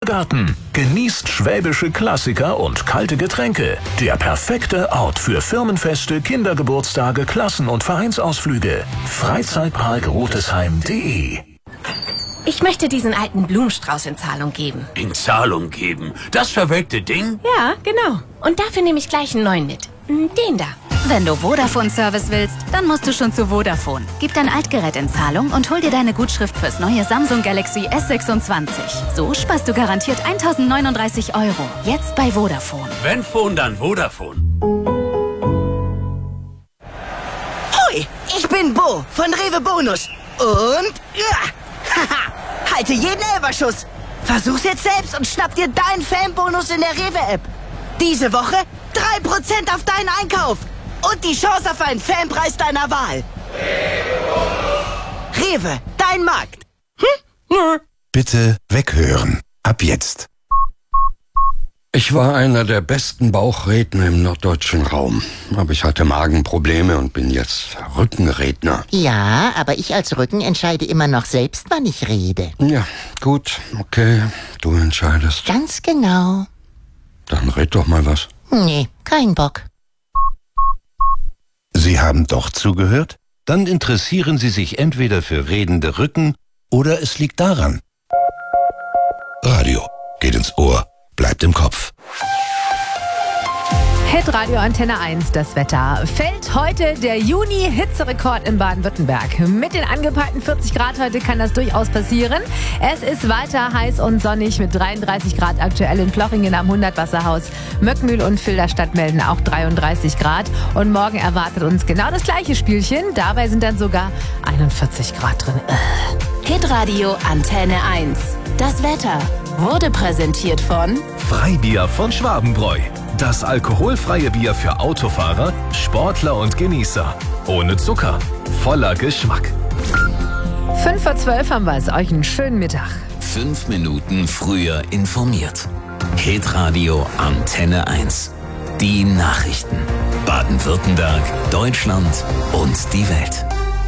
Garten. Genießt schwäbische Klassiker und kalte Getränke. Der perfekte Ort für Firmenfeste, Kindergeburtstage, Klassen- und Vereinsausflüge. Freizeitpark Rotesheim.de. Ich möchte diesen alten Blumenstrauß in Zahlung geben. In Zahlung geben? Das verwelkte Ding? Ja, genau. Und dafür nehme ich gleich einen neuen mit. Den da. Wenn du Vodafone-Service willst, dann musst du schon zu Vodafone. Gib dein Altgerät in Zahlung und hol dir deine Gutschrift fürs neue Samsung Galaxy S26. So sparst du garantiert 1.039 €. Jetzt bei Vodafone. Wenn Phone, dann Vodafone. Hoi, ich bin Bo von Rewe Bonus. Und halte jeden Elberschuss. Versuch's jetzt selbst und schnapp dir deinen Fanbonus in der Rewe-App. Diese Woche 3% auf deinen Einkauf. Und die Chance auf einen Fanpreis deiner Wahl. Rewe, dein Markt. Bitte weghören. Ab jetzt. Ich war einer der besten Bauchredner im norddeutschen Raum. Aber ich hatte Magenprobleme und bin jetzt Rückenredner. Ja, aber ich als Rücken entscheide immer noch selbst, wann ich rede. Ja, gut, okay, du entscheidest. Ganz genau. Dann red doch mal was. Nee, kein Bock. Sie haben doch zugehört? Dann interessieren Sie sich entweder für redende Rücken oder es liegt daran. Radio geht ins Ohr, bleibt im Kopf. Hitradio Antenne 1, das Wetter. Fällt heute der Juni-Hitzerekord in Baden-Württemberg. Mit den angepeilten 40 Grad heute kann das durchaus passieren. Es ist weiter heiß und sonnig mit 33 Grad aktuell in Plochingen am 100-Wasserhaus. Möckmühl und Filderstadt melden auch 33 Grad. Und morgen erwartet uns genau das gleiche Spielchen. Dabei sind dann sogar 41 Grad drin. Hitradio Antenne 1. Das Wetter wurde präsentiert von Freibier von Schwabenbräu. Das alkoholfreie Bier für Autofahrer, Sportler und Genießer. Ohne Zucker, voller Geschmack. 5:12 haben wir es. Euch einen schönen Mittag. 5 Minuten früher informiert. Hitradio Antenne 1. Die Nachrichten. Baden-Württemberg, Deutschland und die Welt.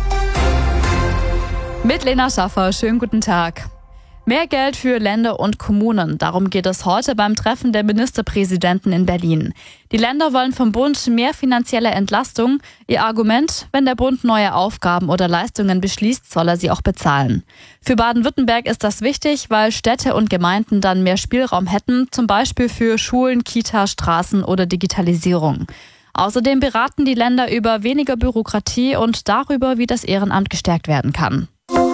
Mit Lena Schaffer, schönen guten Tag. Mehr Geld für Länder und Kommunen. Darum geht es heute beim Treffen der Ministerpräsidenten in Berlin. Die Länder wollen vom Bund mehr finanzielle Entlastung. Ihr Argument, wenn der Bund neue Aufgaben oder Leistungen beschließt, soll er sie auch bezahlen. Für Baden-Württemberg ist das wichtig, weil Städte und Gemeinden dann mehr Spielraum hätten, zum Beispiel für Schulen, Kita, Straßen oder Digitalisierung. Außerdem beraten die Länder über weniger Bürokratie und darüber, wie das Ehrenamt gestärkt werden kann.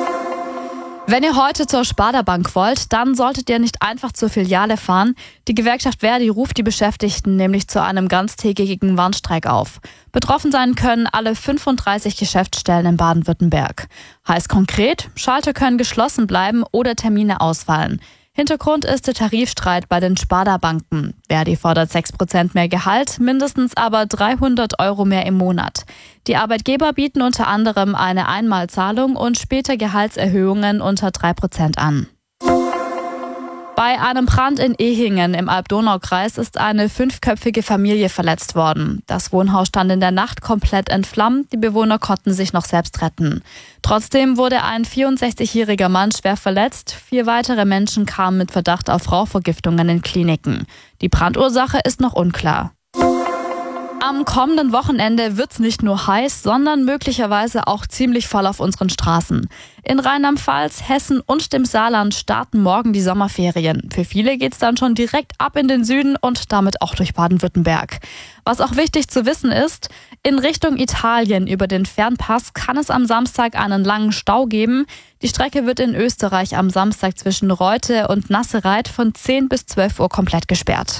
Wenn ihr heute zur Sparda Bank wollt, dann solltet ihr nicht einfach zur Filiale fahren. Die Gewerkschaft ver.di ruft die Beschäftigten nämlich zu einem ganztägigen Warnstreik auf. Betroffen sein können alle 35 Geschäftsstellen in Baden-Württemberg. Heißt konkret, Schalter können geschlossen bleiben oder Termine ausfallen. Hintergrund ist der Tarifstreit bei den Sparda-Banken. ver.di fordert 6% mehr Gehalt, mindestens aber 300 € mehr im Monat. Die Arbeitgeber bieten unter anderem eine Einmalzahlung und später Gehaltserhöhungen unter 3% an. Bei einem Brand in Ehingen im Alb-Donau-Kreis ist eine 5-köpfige Familie verletzt worden. Das Wohnhaus stand in der Nacht komplett entflammt, die Bewohner konnten sich noch selbst retten. Trotzdem wurde ein 64-jähriger Mann schwer verletzt. 4 weitere Menschen kamen mit Verdacht auf Rauchvergiftungen in Kliniken. Die Brandursache ist noch unklar. Am kommenden Wochenende wird's nicht nur heiß, sondern möglicherweise auch ziemlich voll auf unseren Straßen. In Rheinland-Pfalz, Hessen und dem Saarland starten morgen die Sommerferien. Für viele geht's dann schon direkt ab in den Süden und damit auch durch Baden-Württemberg. Was auch wichtig zu wissen ist, in Richtung Italien über den Fernpass kann es am Samstag einen langen Stau geben. Die Strecke wird in Österreich am Samstag zwischen Reute und Nassereit von 10 bis 12 Uhr komplett gesperrt.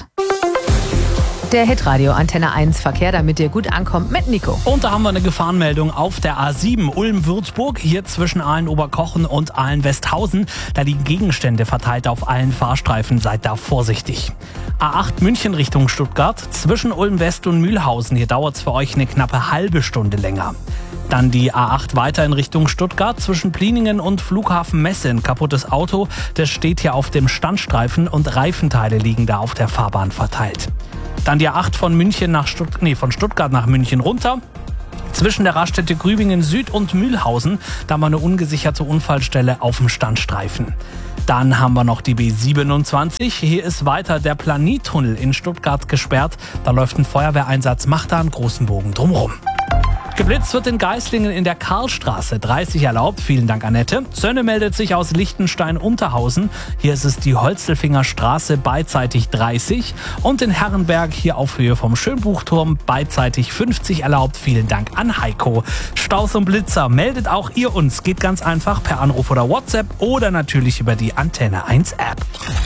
Der Hitradio Antenne 1 Verkehr, damit ihr gut ankommt mit Nico. Und da haben wir eine Gefahrenmeldung auf der A7 Ulm-Würzburg, hier zwischen Aalen-Oberkochen und Aalen-Westhausen. Da liegen Gegenstände verteilt auf allen Fahrstreifen, seid da vorsichtig. A8 München Richtung Stuttgart, zwischen Ulm-West und Mühlhausen, hier dauert es für euch eine knappe halbe Stunde länger. Dann die A8 weiter in Richtung Stuttgart, zwischen Pliningen und Flughafen Messe. Ein kaputtes Auto, das steht hier auf dem Standstreifen und Reifenteile liegen da auf der Fahrbahn verteilt. Dann die A8 von Stuttgart nach München runter. Zwischen der Raststätte Grübingen Süd und Mühlhausen, da mal eine ungesicherte Unfallstelle auf dem Standstreifen. Dann haben wir noch die B27. Hier ist weiter der Planittunnel in Stuttgart gesperrt. Da läuft ein Feuerwehreinsatz, macht da einen großen Bogen drumherum. Geblitzt wird in Geislingen in der Karlstraße. 30 erlaubt. Vielen Dank, Annette. Sönne meldet sich aus Lichtenstein-Unterhausen. Hier ist es die Holzelfinger Straße, beidseitig 30. Und in Herrenberg, hier auf Höhe vom Schönbuchturm, beidseitig 50 erlaubt. Vielen Dank an Heiko. Staus und Blitzer, meldet auch ihr uns. Geht ganz einfach per Anruf oder WhatsApp oder natürlich über die Antenne 1 App.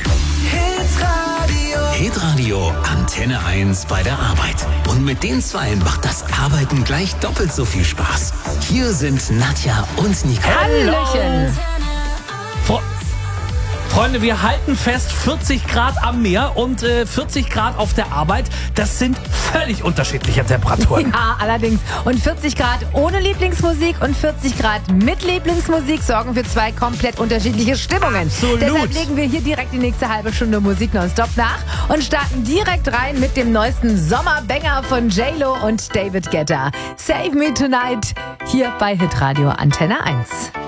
Hitradio Antenne 1 bei der Arbeit. Und mit den Zweien macht das Arbeiten gleich doppelt so viel Spaß. Hier sind Nadja und Nicole. Hallöchen. Freunde, wir halten fest, 40 Grad am Meer und 40 Grad auf der Arbeit. Das sind völlig unterschiedliche Temperaturen. Ja, allerdings. Und 40 Grad ohne Lieblingsmusik und 40 Grad mit Lieblingsmusik sorgen für zwei komplett unterschiedliche Stimmungen. Absolut. Deshalb legen wir hier direkt die nächste halbe Stunde Musik nonstop nach und starten direkt rein mit dem neuesten Sommerbanger von J-Lo und David Guetta. Save Me Tonight hier bei Hitradio Antenne 1.